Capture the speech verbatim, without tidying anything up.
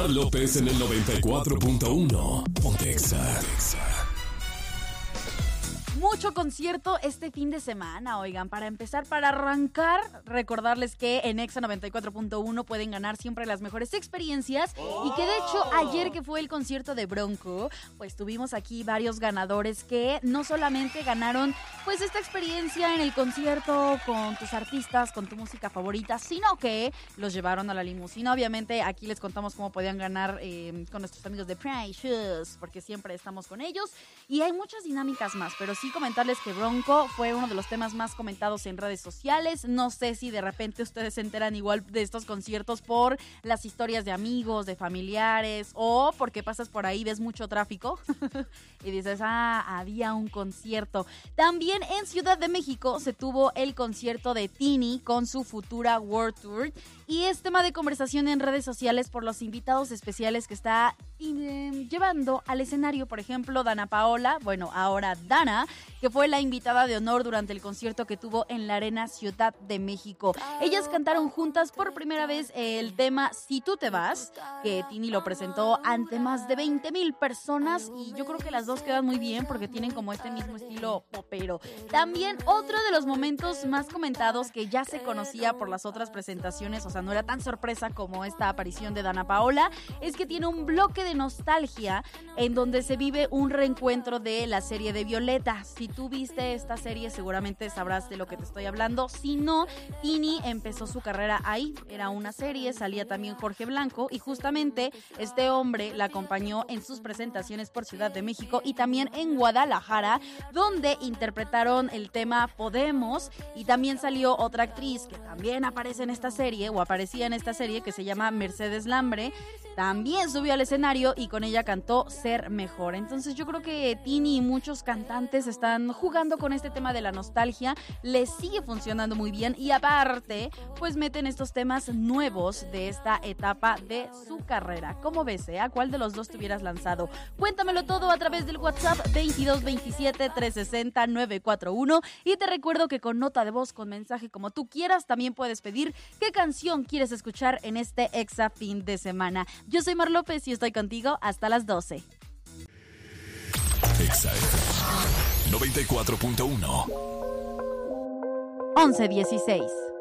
Mar López en el noventa y cuatro punto uno. Ponte Exa. Mucho concierto este fin de semana, oigan, para empezar, para arrancar, recordarles que en Exa noventa y cuatro punto uno pueden ganar siempre las mejores experiencias y que de hecho ayer que fue el concierto de Bronco, pues tuvimos aquí varios ganadores que no solamente ganaron pues esta experiencia en el concierto con tus artistas, con tu música favorita, sino que los llevaron a la limusina. Obviamente aquí les contamos cómo podían ganar eh, con nuestros amigos de Precious, porque siempre estamos con ellos y hay muchas dinámicas más, pero sí comentarles que Bronco fue uno de los temas más comentados en redes sociales. No sé si de repente ustedes se enteran igual de estos conciertos por las historias de amigos, de familiares, o porque pasas por ahí, ves mucho tráfico y dices, ah, había un concierto. También en Ciudad de México se tuvo el concierto de Tini con su futura World Tour y es tema de conversación en redes sociales por los invitados especiales que está eh, llevando al escenario. Por ejemplo, Dana Paola, bueno, ahora Dana, que fue la invitada de honor durante el concierto que tuvo en la Arena Ciudad de México. Ellas cantaron juntas por primera vez el tema Si Tú Te Vas, que Tini lo presentó ante más de veinte mil personas y yo creo que las dos quedan muy bien porque tienen como este mismo estilo popero. También otro de los momentos más comentados que ya se conocía por las otras presentaciones, o sea, no era tan sorpresa como esta aparición de Dana Paola, es que tiene un bloque de nostalgia en donde se vive un reencuentro de la serie de Violeta. Si tú viste esta serie seguramente sabrás de lo que te estoy hablando. Si no, Tini empezó su carrera ahí, era una serie, salía también Jorge Blanco y justamente este hombre la acompañó en sus presentaciones por Ciudad de México y también en Guadalajara, donde interpretaron el tema Podemos y también salió otra actriz que también aparece en esta serie o aparecía en esta serie que se llama Mercedes Lambre. También subió al escenario y con ella cantó Ser Mejor. Entonces yo creo que Tini y muchos cantantes están jugando con este tema de la nostalgia, les sigue funcionando muy bien y aparte pues meten estos temas nuevos de esta etapa de su carrera. ¿Cómo ves, eh? ¿A cuál de los dos te hubieras lanzado? Cuéntamelo todo a través del WhatsApp veintidós veintisiete trescientos sesenta novecientos cuarenta y uno y te recuerdo que con nota de voz, con mensaje como tú quieras, también puedes pedir qué canción quieres escuchar en este Exa fin de semana. Yo soy Mar López y estoy contigo hasta las doce. Exa noventa y cuatro punto uno. once dieciséis.